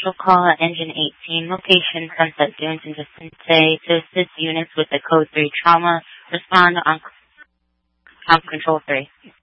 commercial call at Engine 18, location Sunset Dunes in Vicente, to assist units with the Code 3 trauma. Respond on Control 3.